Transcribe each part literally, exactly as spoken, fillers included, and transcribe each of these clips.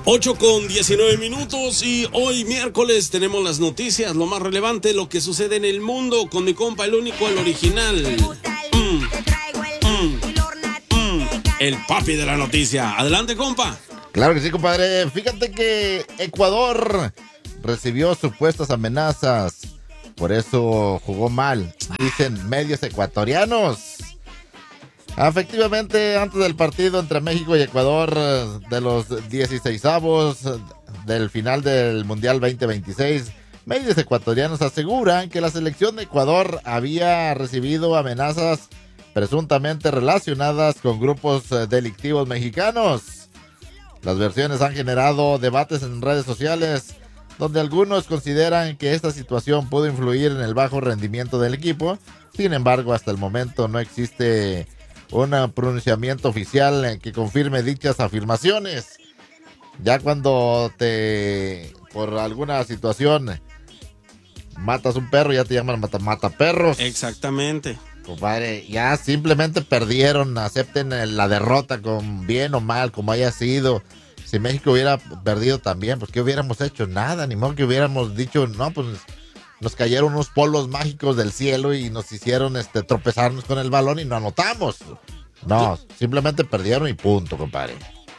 ocho con diecinueve minutos y hoy miércoles tenemos las noticias, lo más relevante, lo que sucede en el mundo con mi compa, el único, el original. Mm, mm, mm, el papi de la noticia. Adelante, compa. Claro que sí, compadre. Fíjate que Ecuador recibió supuestas amenazas, por eso jugó mal, dicen medios ecuatorianos. Efectivamente, antes del partido entre México y Ecuador de los dieciseisavos del final del Mundial veinte veintiséis, medios ecuatorianos aseguran que la selección de Ecuador había recibido amenazas presuntamente relacionadas con grupos delictivos mexicanos. Las versiones han generado debates en redes sociales, donde algunos consideran que esta situación pudo influir en el bajo rendimiento del equipo. Sin embargo, hasta el momento no existe un pronunciamiento oficial que confirme dichas afirmaciones. Ya cuando te, por alguna situación, matas un perro, ya te llaman mata, mataperros. Exactamente. Compadre, ya simplemente perdieron, acepten la derrota con bien o mal, como haya sido. Si México hubiera perdido también, pues ¿qué hubiéramos hecho? Nada, ni modo que hubiéramos dicho, no, pues nos cayeron unos polvos mágicos del cielo y nos hicieron este tropezarnos con el balón y no anotamos. No, simplemente perdieron y punto, compadre.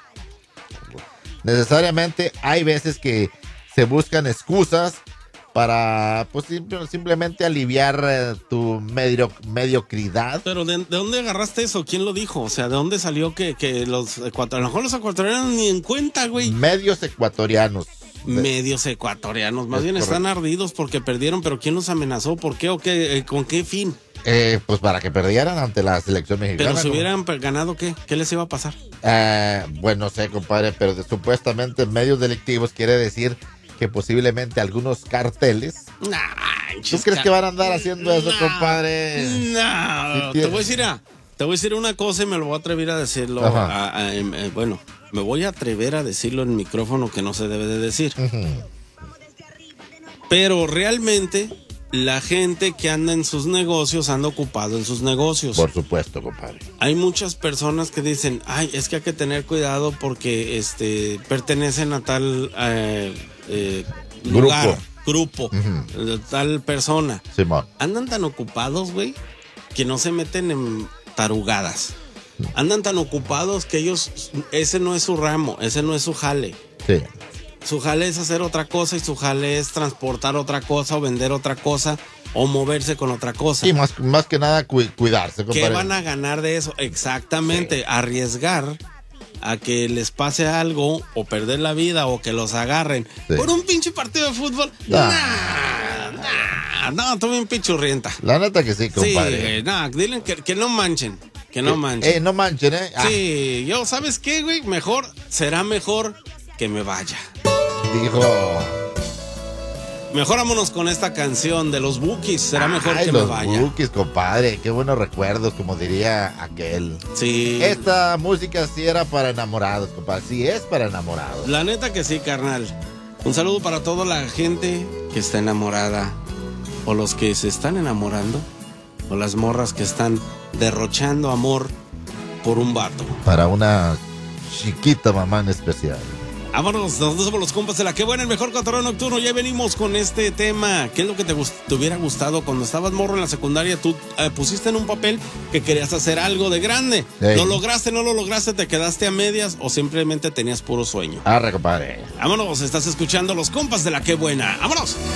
Necesariamente hay veces que se buscan excusas para, pues, simplemente aliviar eh, tu medio, mediocridad. Pero ¿de, ¿de dónde agarraste eso? ¿Quién lo dijo? O sea, ¿de dónde salió que, que los ecuatorianos, a lo mejor los ecuatorianos ni en cuenta, güey? Medios ecuatorianos. Medios ecuatorianos, más es bien correcto. Están ardidos porque perdieron, pero ¿quién los amenazó? ¿Por qué o qué? Eh, ¿Con qué fin? Eh, pues para que perdieran ante la selección mexicana. Pero si hubieran como... ganado, ¿qué? ¿Qué les iba a pasar? Eh, bueno, no sé, compadre, pero de, supuestamente medios delictivos quiere decir que posiblemente algunos carteles. Nah, ¿Tú crees que van a andar haciendo eso, nah, compadre? No, ¿Sí te voy a decir, a, te voy a decir una cosa y me lo voy a atrever a decirlo. A, a, a, eh, bueno, me voy a atrever a decirlo en micrófono que no se debe de decir. Uh-huh. Pero realmente la gente que anda en sus negocios anda ocupado en sus negocios. Por supuesto, compadre. Hay muchas personas que dicen, ay, es que hay que tener cuidado porque este pertenecen a tal eh, eh, lugar, grupo, grupo uh-huh. de tal persona. Simón. Andan tan ocupados, güey, que no se meten en tarugadas. Andan tan ocupados que ellos, ese no es su ramo, ese no es su jale. Sí. Su jale es hacer otra cosa y su jale es transportar otra cosa o vender otra cosa o moverse con otra cosa. Y más, más que nada cu- cuidarse, compadre. ¿Qué van a ganar de eso? Exactamente, sí. Arriesgar a que les pase algo o perder la vida o que los agarren sí. por un pinche partido de fútbol. Nah, nah, nah, no, tú bien pichurrienta. La neta que sí, compadre. Sí, nah, dile que, que no manchen, que no manchen. Eh, no manchen, ¿eh? Ah. Sí, yo, ¿sabes qué, güey? Mejor, será mejor que me vaya. Dijo. Mejor vámonos con esta canción de los Bukis. Será mejor Ay, que me vaya. Los Bukis, compadre. Qué buenos recuerdos, como diría aquel. Sí. Esta música sí era para enamorados, compadre. Sí es para enamorados. La neta que sí, carnal. Un saludo para toda la gente que está enamorada. O los que se están enamorando. O las morras que están derrochando amor por un vato. Para una chiquita mamá en especial. Vámonos, nosotros somos los compas de la que buena, el mejor cotorreo nocturno. Ya venimos con este tema. ¿Qué es lo que te, gust- te hubiera gustado cuando estabas morro en la secundaria? Tú eh, pusiste en un papel que querías hacer algo de grande. Hey. ¿Lo lograste, no lo lograste, te quedaste a medias o simplemente tenías puro sueño? Arre, compadre. Vámonos, estás escuchando los compas de la que buena. ¡Vámonos!